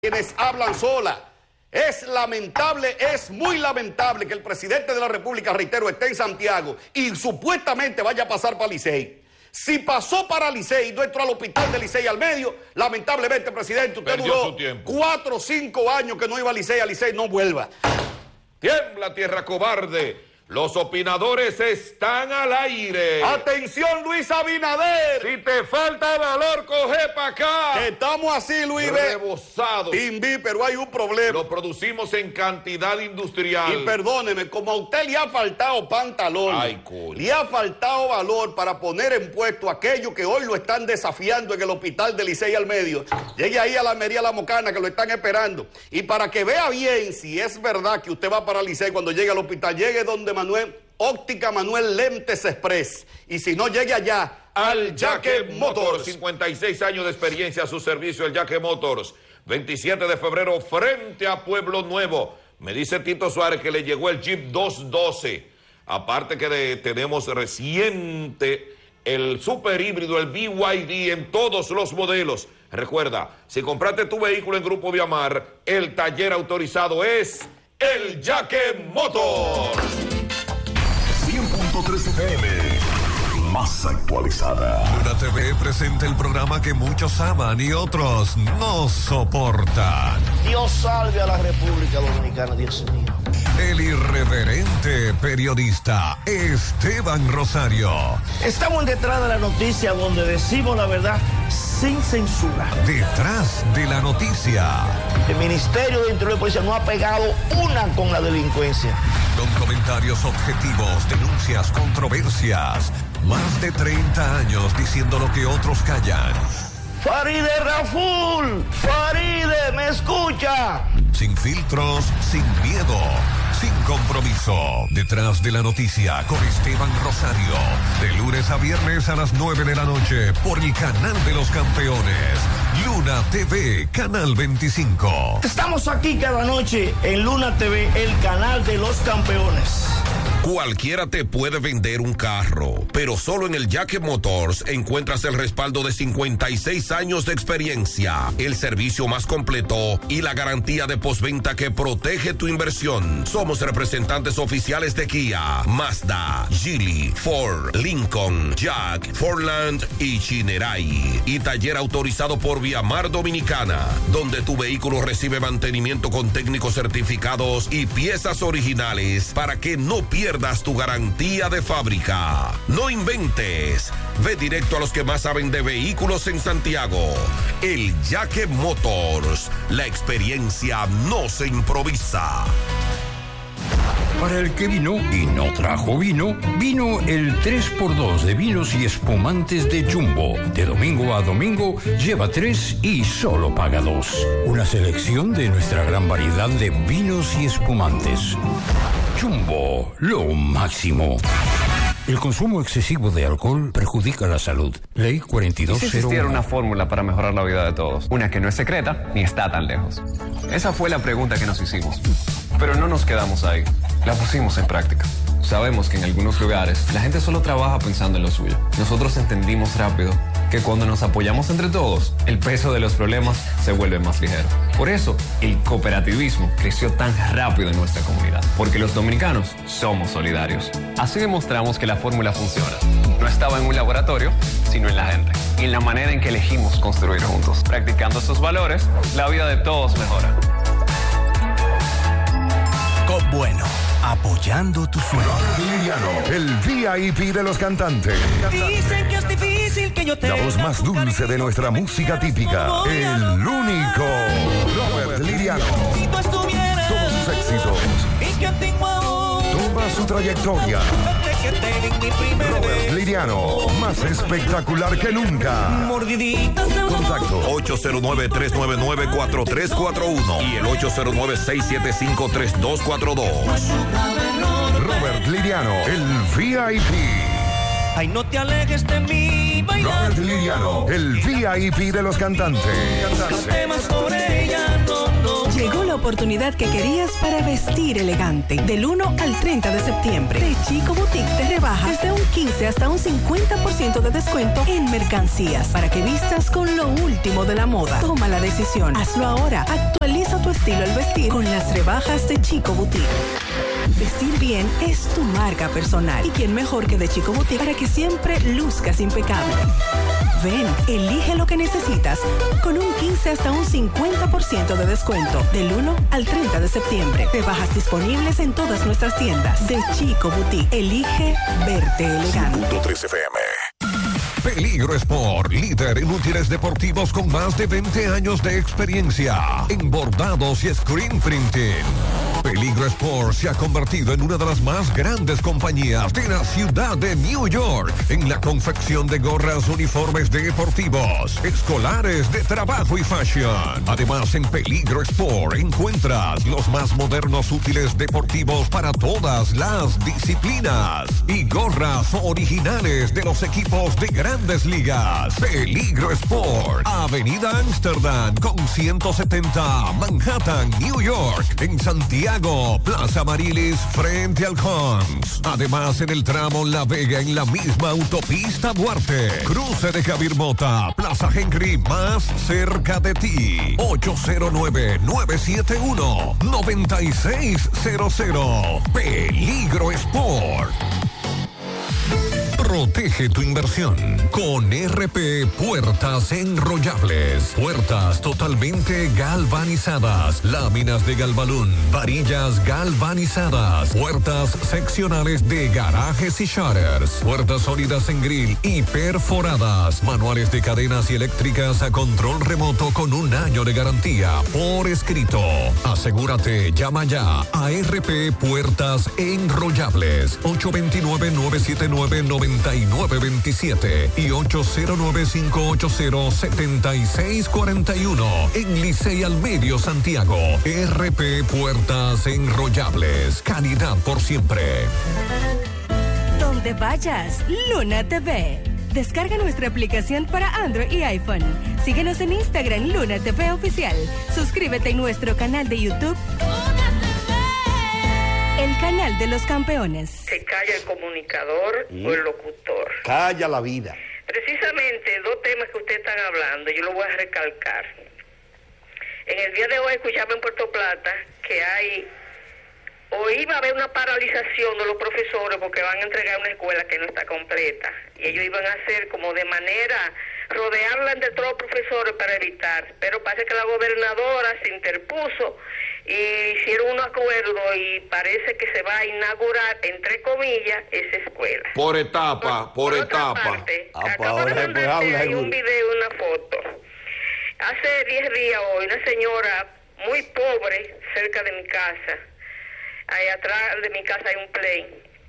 quienes hablan sola. Es lamentable, es muy lamentable que el presidente de la República, reitero, esté en Santiago y supuestamente vaya a pasar para Licey. Si pasó para Licey y no entró al hospital de Licey al medio, lamentablemente, presidente, usted duró 4 o 5 años que no iba a Licey no vuelva. Tiembla, tierra cobarde. Los opinadores están al aire. ¡Atención, Luis Abinader! Si te falta valor, coge para acá. Estamos así, Luis. Rebosados. Timbi, pero hay un problema. Lo producimos en cantidad industrial. Y perdóneme, como a usted le ha faltado pantalón, le ha faltado valor para poner en puesto a aquellos que hoy lo están desafiando en el hospital de Licey al medio. Llegue ahí a la Almería La Mocana, que lo están esperando. Y para que vea bien si es verdad que usted va para Licey cuando llegue al hospital, llegue donde Óptica Manuel Lentes Express. Y si no, llegue allá al Yaque Motors. 56 años de experiencia a su servicio, el Yaque Motors. 27 de febrero, frente a Pueblo Nuevo. Me dice Tito Suárez que le llegó el Jeep 212. Aparte que tenemos reciente el super híbrido, el BYD en todos los modelos. Recuerda, si compraste tu vehículo en Grupo Viamar, el taller autorizado es el Yaque Motors. 100.3 FM, más actualizada. Luna TV presenta el programa que muchos aman y otros no soportan. Dios salve a la República Dominicana, Dios mío. El irreverente periodista Esteban Rosario. Estamos detrás de la noticia donde decimos la verdad sin censura. Detrás de la noticia. El Ministerio de Interior y Policía no ha pegado una con la delincuencia. Con comentarios objetivos, denuncias, controversias. Más de 30 años diciendo lo que otros callan. Faride Raful, Faride, ¿me escucha? Sin filtros, sin miedo, sin compromiso. Detrás de la noticia con Esteban Rosario. De lunes a viernes a las 9 de la noche por el canal de los campeones. Luna TV, canal 25. Estamos aquí cada noche en Luna TV, el canal de los campeones. Cualquiera te puede vender un carro, pero solo en el Yaque Motors encuentras el respaldo de 56 años de experiencia, el servicio más completo y la garantía de postventa que protege tu inversión. Somos representantes oficiales de Kia, Mazda, Geely, Ford, Lincoln, Jack, Fordland y Chinerai. Y taller autorizado por Viamar Dominicana, donde tu vehículo recibe mantenimiento con técnicos certificados y piezas originales para que no pierdas tu garantía de fábrica. No inventes. Ve directo a los que más saben de vehículos en Santiago. El Yaque Motors. La experiencia no se improvisa. Para el que vino y no trajo vino, vino el 3x2 de vinos y espumantes de Jumbo. De domingo a domingo, lleva 3 y solo paga 2. Una selección de nuestra gran variedad de vinos y espumantes. Jumbo, lo máximo. El consumo excesivo de alcohol perjudica la salud. Ley 4201. ¿Y si existiera una fórmula para mejorar la vida de todos? Una que no es secreta ni está tan lejos. Esa fue la pregunta que nos hicimos. Pero no nos quedamos ahí. La pusimos en práctica. Sabemos que en algunos lugares la gente solo trabaja pensando en lo suyo. Nosotros entendimos rápido que cuando nos apoyamos entre todos, el peso de los problemas se vuelve más ligero. Por eso, el cooperativismo creció tan rápido en nuestra comunidad. Porque los dominicanos somos solidarios. Así demostramos que la fórmula funciona. No estaba en un laboratorio, sino en la gente. Y en la manera en que elegimos construir juntos. Practicando esos valores, la vida de todos mejora. COP Bueno, apoyando tu sueño. El VIP de los cantantes. Dicen que es difícil que yo te... La voz más dulce de nuestra música típica. El único. Robert Liriano. Si tú estuvieras... Todos sus éxitos. Y que tengo ahora... Toda su trayectoria. Robert Liriano. Más espectacular que nunca. Mordiditas del... Contacto 809-399-4341 y el 809-675-3242. Robert Liriano, el VIP. Ay, no te alejes de mí, bailando. Robert Liriano, el VIP de los cantantes. Cantemos sobre ella, no, no. Llegó la oportunidad que querías para vestir elegante. Del 1 al 30 de septiembre, de Chico Boutique te rebaja desde un 15 hasta un 50% de descuento en mercancías para que vistas con lo último de la moda. Toma la decisión. Hazlo ahora. Actualiza tu estilo al vestir con las rebajas de Chico Boutique. Vestir bien es tu marca personal. ¿Y quién mejor que de Chico Boutique para que siempre luzcas impecable? Ven, elige lo que necesitas con un 15 hasta un 50% de descuento del 1 al 30 de septiembre. Rebajas disponibles en todas nuestras tiendas. De Chico Boutique. Elige verte elegante. .3 FM. Peligro Sport, líder en útiles deportivos con más de 20 años de experiencia en bordados y screen printing. Peligro Sport se ha convertido en una de las más grandes compañías de la ciudad de New York en la confección de gorras, uniformes deportivos, escolares, de trabajo y fashion. Además, en Peligro Sport encuentras los más modernos útiles deportivos para todas las disciplinas y gorras originales de los equipos de Grandes Ligas. Peligro Sport, Avenida Amsterdam con 170, Manhattan, New York. En Santiago, Plaza Marilis frente al Hans. Además, en el tramo La Vega, en la misma autopista Duarte. Cruce de Javier Mota, Plaza Henry, más cerca de ti. 809-971-9600. Peligro Sport. Protege tu inversión con RP Puertas Enrollables. Puertas totalmente galvanizadas, láminas de Galvalún, varillas galvanizadas, puertas seccionales de garajes y shutters, puertas sólidas en grill y perforadas, manuales de cadenas y eléctricas a control remoto con 1 año de garantía por escrito. Asegúrate, llama ya a RP Puertas Enrollables 829-979-9927 y 809-580-7641 en Licey al Medio, Santiago. RP Puertas Enrollables, calidad por siempre. Donde vayas, Luna TV. Descarga nuestra aplicación para Android y iPhone. Síguenos en Instagram, Luna TV Oficial. Suscríbete en nuestro canal de YouTube, el canal de los campeones. Se calla el comunicador o el locutor. Calla la vida. Precisamente 2 temas que ustedes están hablando, yo lo voy a recalcar. En el día de hoy escuchaba en Puerto Plata que iba a haber una paralización de los profesores porque van a entregar una escuela que no está completa. Y ellos iban a hacer como de manera, rodearla entre todos los profesores para evitar. Pero parece que la gobernadora se interpuso y hicieron un acuerdo y parece que se va a inaugurar, entre comillas, esa escuela. Por etapa. Acabo de mandarte ahí un video, una foto. Hace 10 días hoy, una señora muy pobre, cerca de mi casa, ahí atrás de mi casa hay un play.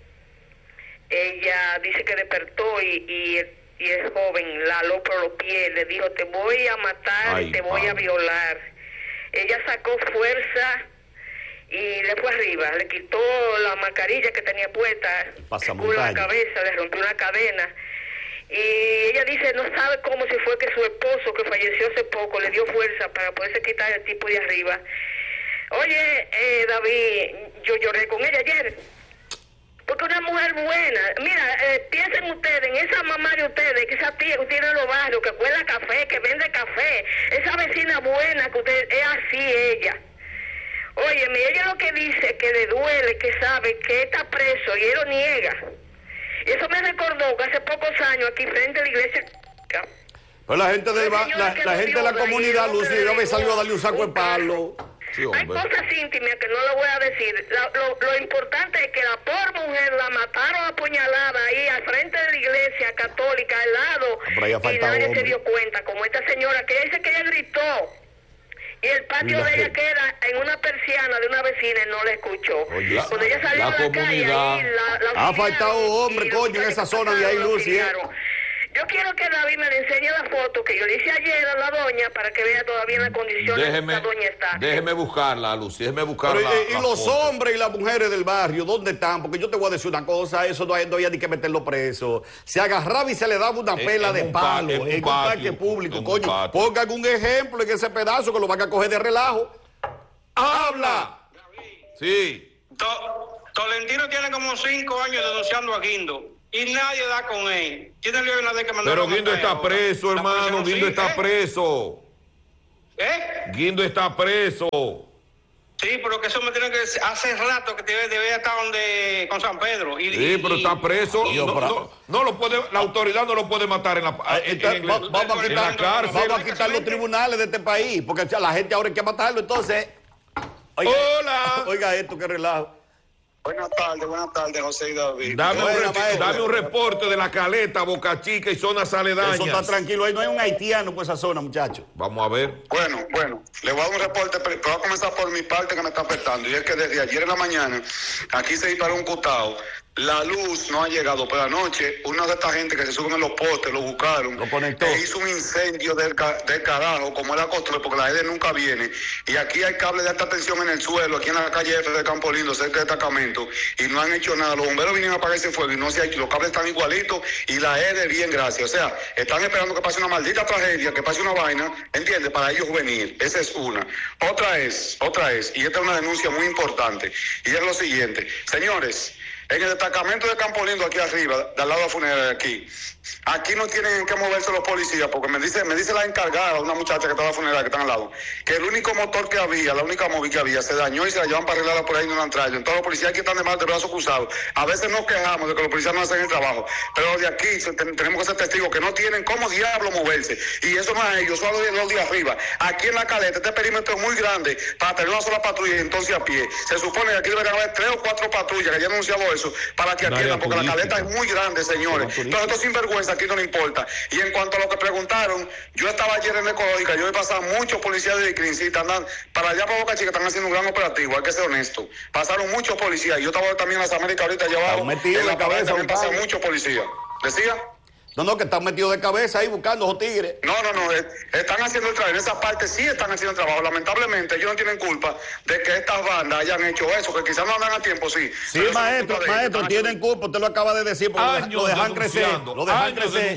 Ella dice que despertó y el joven la aló por los pies, le dijo, te voy a matar, te voy a violar. Ella sacó fuerza y le fue arriba, le quitó la mascarilla que tenía puesta, en la cabeza, le rompió una cadena. Y ella dice, no sabe cómo si fue que su esposo, que falleció hace poco, le dio fuerza para poderse quitar el tipo de arriba. Oye, David, yo lloré con ella ayer. Porque una mujer buena, mira, piensen ustedes en esa mamá de ustedes, que esa tía que tiene en los barrios, que cuela café, que vende café, esa vecina buena que usted es así ella. Óyeme, ella lo que dice que le duele, que sabe que está preso y él lo niega. Y eso me recordó que hace pocos años aquí frente a la iglesia. Pues la gente de la comunidad, Lucy, yo me salió a darle un saco de palo. Sí, hay cosas íntimas que no lo voy a decir. Lo importante es que la pobre mujer la mataron apuñalada ahí al frente de la iglesia católica, al lado, y nadie se dio cuenta, como esta señora que ella dice que ella gritó y el patio de ella queda en una persiana de una vecina y no la escuchó. Cuando ella salió a la calle ahí, ha faltado hombre, coño, en esa zona de ahí, Lucy. Yo quiero que David me le enseñe la foto que yo le hice ayer a la doña para que vea todavía la condición en que la doña está. Déjeme buscarla, Lucy, déjeme buscarla. Y los hombres y las mujeres del barrio, ¿dónde están? Porque yo te voy a decir una cosa, eso no había ni que meterlo preso. Se agarraba y se le daba una pela de palo en un parque público, coño. Pongan un ejemplo en ese pedazo que lo van a coger de relajo. ¡Habla! Sí. Tolentino tiene como 5 años denunciando a Guindo y nadie da con él. Tiene lío de que mandar. Pero Guindo está preso, hermano. Guindo está preso. Guindo está preso. Sí, pero que eso me tiene que decir. Hace rato que debe estar con San Pedro. Sí, pero está preso. No lo puede, la autoridad no lo puede matar en la cárcel. Vamos a quitar los tribunales de este país, porque la gente ahora hay que matarlo. Entonces, hola. Oiga esto, qué relajo. Buenas tardes, José y David. Dame un reporte de La Caleta, Boca Chica y zonas aledañas. Eso está tranquilo, ahí no hay un haitiano por esa zona, muchachos. Vamos a ver. Bueno, le voy a dar un reporte, pero voy a comenzar por mi parte que me está afectando. Y es que desde ayer en la mañana, aquí se disparó un cutao. La luz no ha llegado, pero anoche una de esta gente que se suben en los postes, lo buscaron, hizo un incendio del carajo, como era costumbre, porque la gente nunca viene. Y aquí hay cables de alta tensión en el suelo, aquí en la calle F de Campo Lindo, cerca del destacamento, y no han hecho nada. Los bomberos vinieron a apagar ese fuego y no se ha hecho. Los cables están igualitos y la EDE bien, gracias. O sea, están esperando que pase una maldita tragedia, que pase una vaina, ¿entiendes? Para ellos venir. Esa es una. Otra es, y esta es una denuncia muy importante, y es lo siguiente. Señores, en el destacamento de Campo Lindo, aquí arriba, del lado de la funeraria aquí no tienen que moverse los policías, porque me dice la encargada, una muchacha que está en la funeraria, que está al lado, que el único motor que había, la única móvil que había, se dañó y se la llevan para arreglarla por ahí y no la han traído. Entonces los policías aquí están de brazos cruzados. A veces nos quejamos de que los policías no hacen el trabajo, pero de aquí tenemos que ser testigos que no tienen cómo diablo moverse. Y eso no es ellos, son los de arriba. Aquí en La Caleta, este perímetro es muy grande para tener una sola patrulla y entonces a pie. Se supone que aquí deberían haber 3 o 4 patrullas, que ya han anunciado eso, para que atiendan, porque La Caleta es muy grande, señores. Entonces esto sinvergüenza aquí no le importa. Y en cuanto a lo que preguntaron, yo estaba ayer en la Ecológica, yo he pasado muchos policías de Crincita, andan para allá para Boca Chica, están haciendo un gran operativo, hay que ser honesto. Pasaron muchos policías, yo estaba también en las Américas ahorita allá abajo, en la cabeza también pasaron muchos policías. ¿Decía? No, que están metidos de cabeza ahí buscando esos tigres. No, están haciendo el trabajo. En esa parte sí están haciendo el trabajo. Lamentablemente ellos no tienen culpa de que estas bandas hayan hecho eso, que quizás no andan a tiempo, sí. Sí, maestro, tienen culpa, usted lo acaba de decir, porque lo dejan crecer. Lo dejan crecer.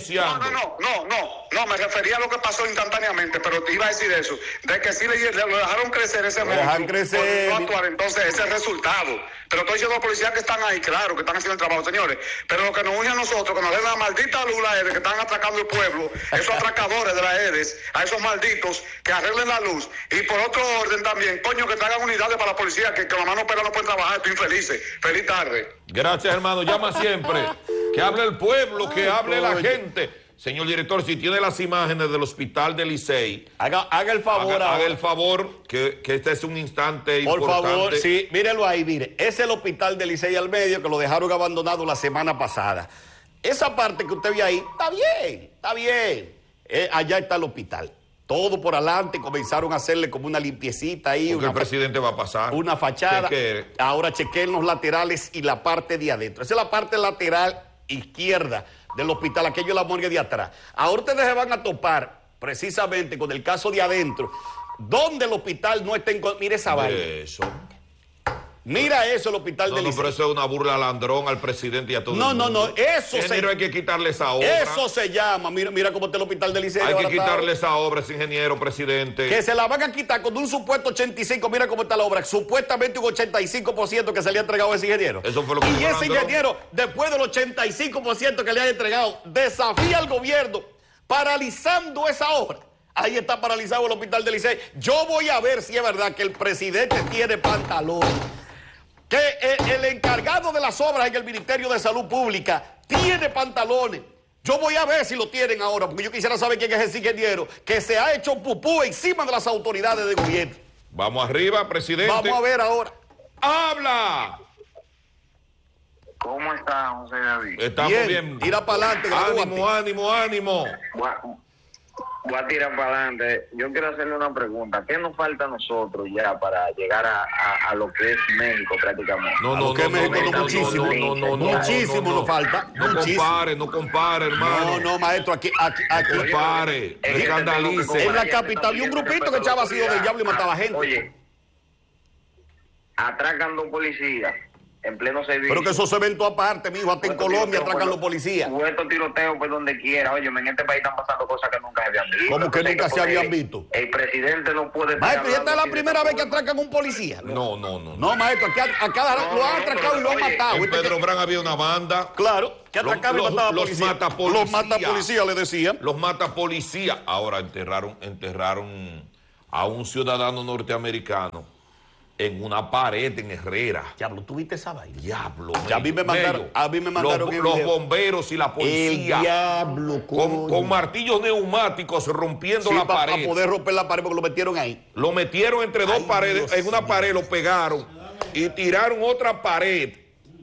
No, me refería a lo que pasó instantáneamente, pero te iba a decir eso, de que sí lo dejaron crecer ese momento. Lo dejan crecer. No actuar, entonces ese es el resultado. Pero estoy diciendo a los policías que están ahí, claro, que están haciendo el trabajo, señores. Pero lo que nos une a nosotros, que nos den la maldita luz, la EDE, que están atracando el pueblo, esos atracadores de la EDES, a esos malditos, que arreglen la luz. Y por otro orden también, coño, que traigan unidades para la policía, que la mano pega no pueden trabajar, estoy infelices. Feliz tarde. Gracias, hermano. Llama siempre. Que hable el pueblo, que hable la gente. Señor director, si tiene las imágenes del hospital de Licey, haga el favor. Haga el favor, que este es un instante por importante. Por favor, sí, mírelo ahí, mire. Es el hospital de Licey al medio, que lo dejaron abandonado la semana pasada. Esa parte que usted ve ahí, está bien. Allá está el hospital. Todo por adelante, comenzaron a hacerle como una limpiecita ahí. Porque el presidente va a pasar. Una fachada. Ahora chequeen los laterales y la parte de adentro. Esa es la parte lateral izquierda del hospital, aquello es la morgue de atrás. Ahora ustedes se van a topar precisamente con el caso de adentro, donde el hospital no está en... Mire esa vaina. Mira eso, el hospital de Licey. No, pero eso es una burla al Landrón, al presidente y a todo el mundo. No, eso ingeniero, hay que quitarle esa obra. Eso se llama, mira cómo está el hospital de Licey. Hay que quitarle esa obra, ese ingeniero, presidente. Que se la van a quitar con un supuesto 85, mira cómo está la obra, supuestamente un 85% que se le ha entregado a ese ingeniero. Eso fue lo que y ese ingeniero, después del 85% que le han entregado, desafía al gobierno, paralizando esa obra. Ahí está paralizado el hospital de Licey. Yo voy a ver si es verdad que el presidente tiene pantalones. Que el encargado de las obras en el Ministerio de Salud Pública tiene pantalones. Yo voy a ver si lo tienen ahora, porque yo quisiera saber quién es ese ingeniero que se ha hecho pupú encima de las autoridades de gobierno. Vamos arriba, presidente. Vamos a ver ahora. ¡Habla! ¿Cómo está, José David? Estamos bien. Tira para adelante. Ánimo. Voy a tirar para adelante. Yo quiero hacerle una pregunta. ¿Qué nos falta a nosotros ya para llegar a lo que es México prácticamente? Muchísimo nos falta. No compare, hermano. No, maestro, aquí. Compare, no escandalice. En la capital había un grupito que echaba ácido del diablo y mataba gente. Oye, atracan dos policías en pleno servicio. Pero que esos eventos aparte, mijo, hasta en Colombia atracan los policías. Hubo estos tiroteos por donde quiera. Oye, en este país están pasando cosas que nunca se habían visto. ¿Cómo que nunca se habían visto? El presidente no puede... Maestro, ¿y esta es la primera vez que atracan a un policía? No, maestro, aquí a cada rato lo han atracado y lo han matado. En Pedro Brán había una banda. Claro, que atracaban y mataban a policías. Los matapolicías, le decían. Los matapolicías. Ahora enterraron a un ciudadano norteamericano en una pared en Herrera. Diablo, ¿tú viste esa vaina? Diablo. A mí me mandaron los bomberos y la policía. El diablo. Con martillos neumáticos rompiendo la pared. Para poder romper la pared porque lo metieron ahí. Lo metieron entre dos paredes. En una pared lo pegaron y tiraron otra pared.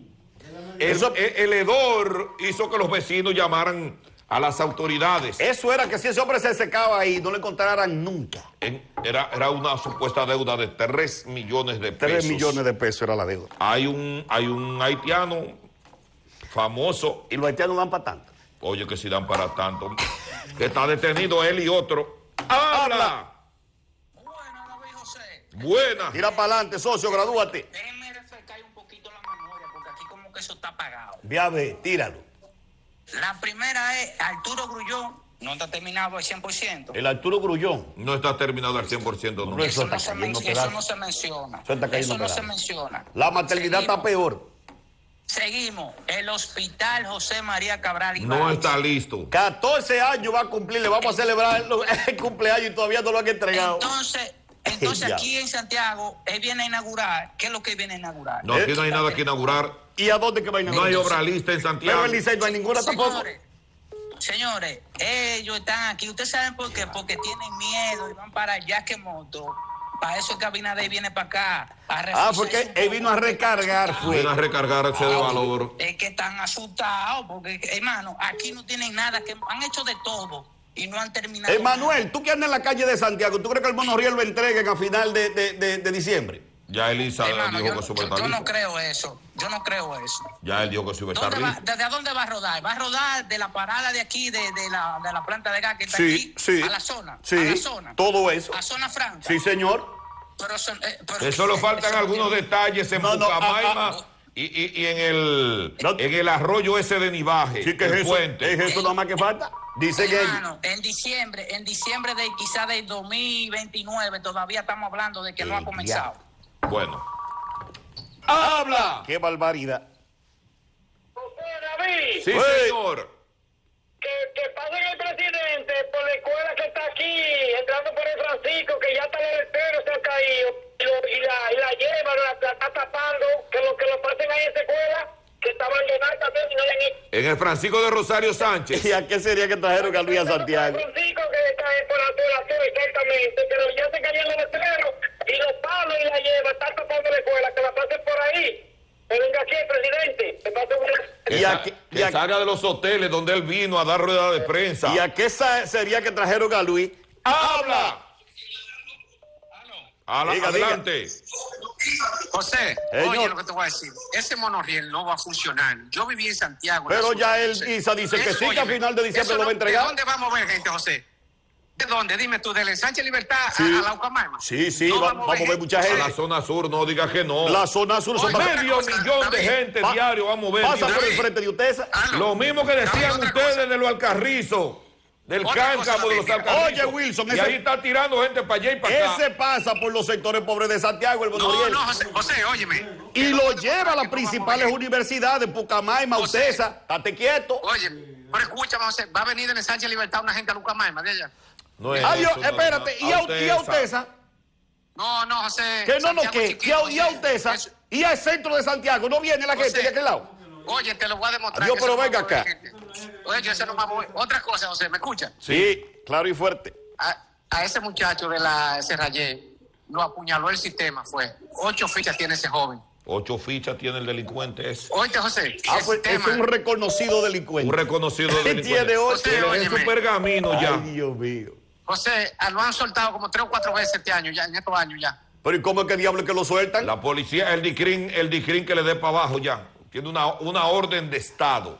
El hedor hizo que los vecinos llamaran a las autoridades. Eso era que si ese hombre se secaba ahí, no lo encontraran nunca. Era una supuesta deuda de 3 millones de pesos. 3 millones de pesos era la deuda. Hay un haitiano famoso. ¿Y los haitianos dan para tanto? Oye, que si dan para tanto. Que está detenido él y otro. ¡Habla! Buena, David José. Buena. Tira para adelante, socio, gradúate. Déjeme refrescar un poquito la memoria, porque aquí como que eso está apagado. Ve a ver, tíralo. La primera es Arturo Grullón, no está terminado al 100%. El Arturo Grullón. No está terminado al 100%. No. Eso no se menciona. Eso no se menciona. La maternidad está peor. Seguimos. El Hospital José María Cabral Ibáñez. No está listo. 14 años va a cumplir, le vamos a celebrar el cumpleaños y todavía no lo han entregado. Entonces aquí en Santiago, él viene a inaugurar. ¿Qué es lo que viene a inaugurar? No, aquí no hay nada que inaugurar. ¿Y a dónde que va a inaugurar? No hay obra lista en Santiago. Pero el Licey no hay ninguna tampoco. Señores, ellos están aquí. ¿Ustedes saben por qué? Porque tienen miedo y van para allá que moto. Para eso es que Abinader viene para acá. Porque él vino a recargar. Vino a recargarse de valor. Es que están asustados porque, hermano, aquí no tienen nada. Que han hecho de todo y no han terminado. Emanuel, tú que andas en la calle de Santiago, ¿tú crees que el monorriel lo entreguen a final de diciembre? Ya Elisa dijo que sube yo no creo eso. Ya él dijo que sube tarde. ¿Desde dónde va a rodar? Va a rodar de la parada de aquí, de la planta de gas que está aquí, a la zona. Sí, a la zona. Todo eso. A zona franca. Sí, señor. Pero solo faltan algunos detalles en Bucamaima y en el arroyo ese de Nivaje. Sí, que es puente. ¿Es eso nada más que falta? Dice hermano, en diciembre de quizá del 2029 todavía estamos hablando de que no ha comenzado. Bueno. ¡Habla! ¡Qué barbaridad! David. Sí, señor. Que pase el presidente por la escuela que está aquí, entrando por el Francisco, que ya está el estero, se ha caído, y la lleva, la está tapando, que lo pasen ahí a esa escuela, que está abandonada también y no le han hecho. En el Francisco de Rosario Sánchez. ¿Y a qué sería que trajeron a Luis a Santiago? Francisco que está por la exactamente, pero ya se cayeron los esteros y los palos y la lleva, está tapando la escuela, que la pasen por ahí. Que venga aquí el presidente, que pase que salga de los hoteles donde él vino a dar rueda de prensa. ¿Y a qué sería que trajeron a Luis? ¡Habla! Adelante. José, oye lo que te voy a decir. Ese monorriel no va a funcionar. Yo viví en Santiago. Pero ya él dice que sí, que a final de diciembre lo va a entregar. ¿De dónde vamos a ver gente, José? ¿De dónde? Dime tú, del ensanche Libertad a la Ucamaima. Sí, vamos a ver mucha gente. A la zona sur, no digas que no. La zona sur son medio millón de gente diario, vamos a ver. Pasa por el frente de Utesa. Lo mismo que decían ustedes de los Alcarrizos. Del cáncamo de los Alcarrizos. Oye, Wilson, y ahí está tirando gente para allá y para acá. Ese pasa por los sectores pobres de Santiago, el Bonoriel. No, José, óyeme. Y lo lleva a las principales universidades, Pucamaima, Utesa. Estate quieto. Oye, pero escúchame, José, va a venir en el Sánchez Libertad una gente a Ucamaima de allá. No es Adiós, eso, espérate, ¿y a Utesa? No, José. Que no, ¿qué? ¿Y a Utesa? ¿Y al centro de Santiago? ¿No viene la gente de aquel lado? Oye, te lo voy a demostrar. Adiós, pero venga acá. Oye, ese no va a mover. Otra cosa, José, ¿me escucha? Sí, claro y fuerte. A ese muchacho de la Serrayé lo apuñaló el sistema, fue. 8 fichas tiene ese joven. 8 fichas tiene el delincuente ese. Oye, José. Pues es un reconocido delincuente. Un reconocido delincuente. Tiene 8. Tiene su pergamino ya. Ay, Dios mío. José, lo han soltado como 3 o 4 veces este año, ya, en estos años ya. Pero ¿y cómo es que diablo que lo sueltan? La policía, el DICRIN que le dé para abajo ya. Tiene una orden de Estado.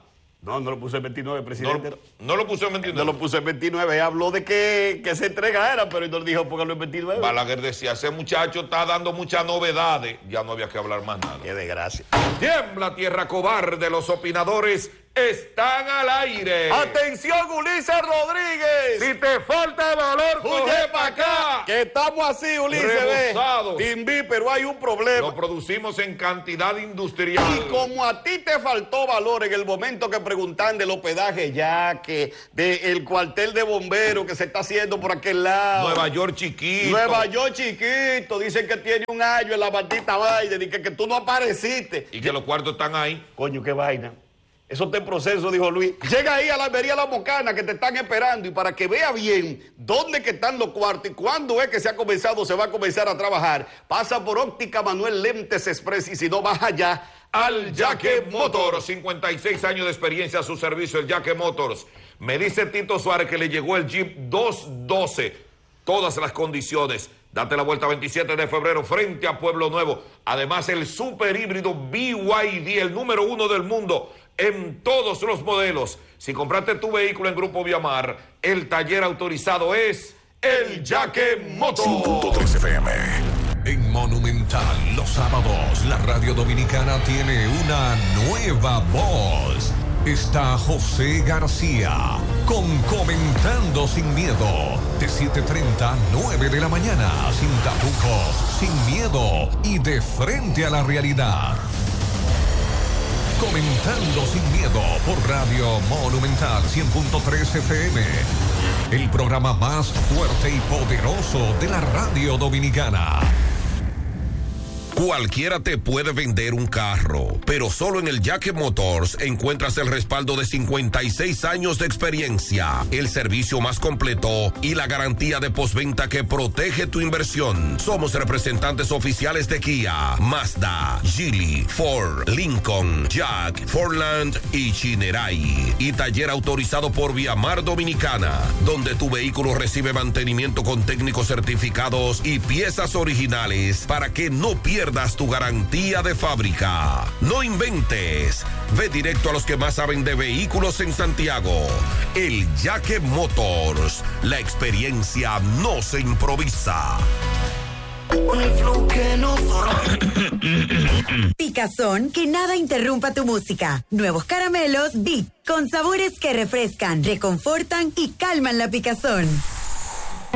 No lo puso en 29, presidente. No lo puso en 29. No lo puso en 29. Habló de que se entregara, pero no dijo póngalo en 29. Balaguer decía, ese muchacho está dando muchas novedades. Ya no había que hablar más nada. Qué desgracia. Tiembla tierra cobarde, los opinadores están al aire. ¡Atención, Ulises Rodríguez! Si te falta valor, coge para acá. Que estamos así, Ulises. Rebosados. Timbi, pero hay un problema. Lo producimos en cantidad industrial. Y como a ti te faltó valor en el momento que preguntan del hospedaje ya, que del cuartel de bomberos que se está haciendo por aquel lado. Nueva York chiquito. Nueva York chiquito. Dicen que tiene un año en la maldita vaina y que tú no apareciste. Y que los cuartos están ahí. Coño, qué vaina. Eso está en proceso, dijo Luis. Llega ahí a la Almería La Mocana que te están esperando y para que vea bien dónde que están los cuartos y cuándo es que se va a comenzar a trabajar, pasa por Óptica Manuel Lentes Express y si no vas allá al Yaque Motors. 56 años de experiencia a su servicio, el Yaque Motors. Me dice Tito Suárez que le llegó el Jeep 212. Todas las condiciones. Date la vuelta 27 de febrero frente a Pueblo Nuevo. Además, el super híbrido BYD, el número 1 del mundo en todos los modelos. Si compraste tu vehículo en Grupo Viamar, el taller autorizado es el Yaque Motors. 5.3 FM. En Monumental, los sábados, la radio dominicana tiene una nueva voz. Está José García con Comentando Sin Miedo, de 7:30 a 9 de la mañana, sin tapujos, sin miedo y de frente a la realidad. Comentando Sin Miedo por Radio Monumental 100.3 FM. El programa más fuerte y poderoso de la radio dominicana. Cualquiera te puede vender un carro, pero solo en el Yaque Motors encuentras el respaldo de 56 años de experiencia, el servicio más completo y la garantía de postventa que protege tu inversión. Somos representantes oficiales de Kia, Mazda, Geely, Ford, Lincoln, Jack, Fordland y Chinerai. Y taller autorizado por Viamar Dominicana, donde tu vehículo recibe mantenimiento con técnicos certificados y piezas originales para que no pierdas tu garantía de fábrica. No inventes. Ve directo a los que más saben de vehículos en Santiago. El Yaque Motors. La experiencia no se improvisa. Picazón, que nada interrumpa tu música. Nuevos caramelos Big, con sabores que refrescan, reconfortan y calman la picazón.